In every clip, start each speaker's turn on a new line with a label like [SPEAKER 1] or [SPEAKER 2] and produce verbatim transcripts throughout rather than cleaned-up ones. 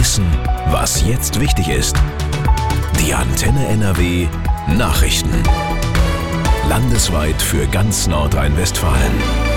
[SPEAKER 1] wissen, was jetzt wichtig ist. Die Antenne N R W Nachrichten. Landesweit für ganz Nordrhein-Westfalen.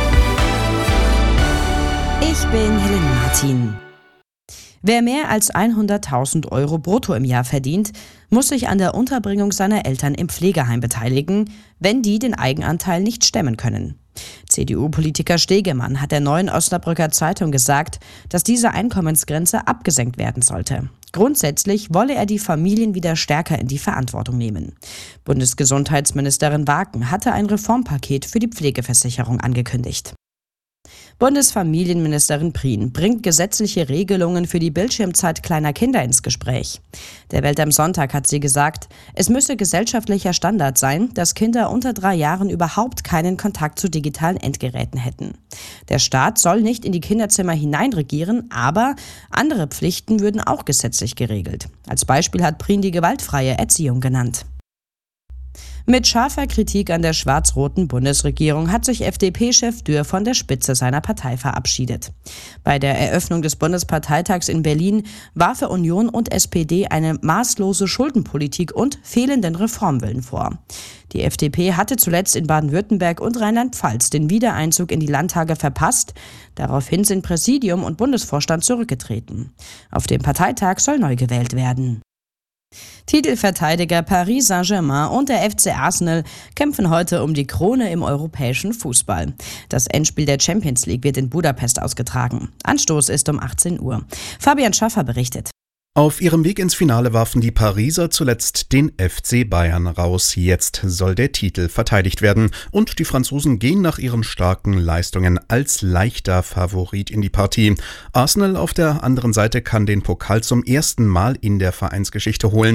[SPEAKER 2] Ich bin Helen Martin. Wer mehr als hunderttausend Euro brutto im Jahr verdient, muss sich an der Unterbringung seiner Eltern im Pflegeheim beteiligen, wenn die den Eigenanteil nicht stemmen können. C D U-Politiker Stegemann hat der Neuen Osnabrücker Zeitung gesagt, dass diese Einkommensgrenze abgesenkt werden sollte. Grundsätzlich wolle er die Familien wieder stärker in die Verantwortung nehmen. Bundesgesundheitsministerin Waken hatte ein Reformpaket für die Pflegeversicherung angekündigt. Bundesfamilienministerin Prien bringt gesetzliche Regelungen für die Bildschirmzeit kleiner Kinder ins Gespräch. Der Welt am Sonntag hat sie gesagt, es müsse gesellschaftlicher Standard sein, dass Kinder unter drei Jahren überhaupt keinen Kontakt zu digitalen Endgeräten hätten. Der Staat soll nicht in die Kinderzimmer hineinregieren, aber andere Pflichten würden auch gesetzlich geregelt. Als Beispiel hat Prien die gewaltfreie Erziehung genannt. Mit scharfer Kritik an der schwarz-roten Bundesregierung hat sich F D P-Chef Dürr von der Spitze seiner Partei verabschiedet. Bei der Eröffnung des Bundesparteitags in Berlin warf er Union und S P D eine maßlose Schuldenpolitik und fehlenden Reformwillen vor. Die F D P hatte zuletzt in Baden-Württemberg und Rheinland-Pfalz den Wiedereinzug in die Landtage verpasst. Daraufhin sind Präsidium und Bundesvorstand zurückgetreten. Auf dem Parteitag soll neu gewählt werden. Titelverteidiger Paris Saint-Germain und der F C Arsenal kämpfen heute um die Krone im europäischen Fußball. Das Endspiel der Champions League wird in Budapest ausgetragen. Anstoß ist um achtzehn Uhr. Fabian Schaffer berichtet.
[SPEAKER 3] Auf ihrem Weg ins Finale warfen die Pariser zuletzt den F C Bayern raus. Jetzt soll der Titel verteidigt werden. Und die Franzosen gehen nach ihren starken Leistungen als leichter Favorit in die Partie. Arsenal auf der anderen Seite kann den Pokal zum ersten Mal in der Vereinsgeschichte holen.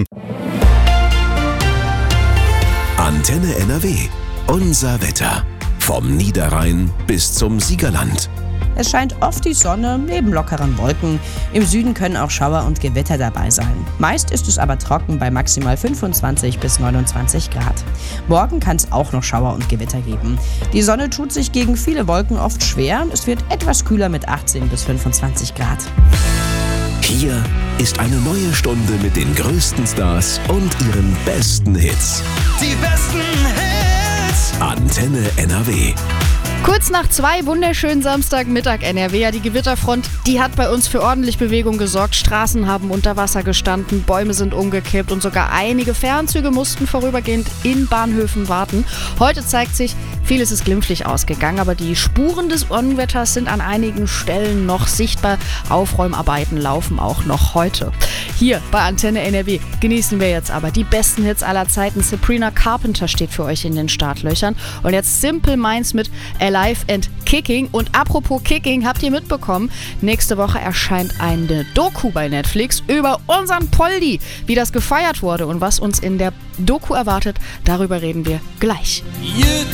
[SPEAKER 1] Antenne N R W. Unser Wetter. Vom Niederrhein bis zum Siegerland.
[SPEAKER 2] Es scheint oft die Sonne neben lockeren Wolken. Im Süden können auch Schauer und Gewitter dabei sein. Meist ist es aber trocken bei maximal fünfundzwanzig bis neunundzwanzig Grad. Morgen kann es auch noch Schauer und Gewitter geben. Die Sonne tut sich gegen viele Wolken oft schwer. Es wird etwas kühler mit achtzehn bis fünfundzwanzig Grad.
[SPEAKER 1] Hier ist eine neue Stunde mit den größten Stars und ihren besten Hits.
[SPEAKER 4] Die besten Hits.
[SPEAKER 1] Antenne N R W.
[SPEAKER 5] Kurz nach zwei, wunderschönen Samstagmittag N R W. Ja, die Gewitterfront, die hat bei uns für ordentlich Bewegung gesorgt. Straßen haben unter Wasser gestanden, Bäume sind umgekippt und sogar einige Fernzüge mussten vorübergehend in Bahnhöfen warten. Heute zeigt sich, vieles ist glimpflich ausgegangen, aber die Spuren des Unwetters sind an einigen Stellen noch sichtbar. Aufräumarbeiten laufen auch noch heute. Hier bei Antenne N R W genießen wir jetzt aber die besten Hits aller Zeiten. Sabrina Carpenter steht für euch in den Startlöchern. Und jetzt Simple Minds mit Alive and Kicking. Und apropos Kicking, habt ihr mitbekommen, nächste Woche erscheint eine Doku bei Netflix über unseren Poldi. Wie das gefeiert wurde und was uns in der Doku erwartet, darüber reden wir gleich.
[SPEAKER 4] You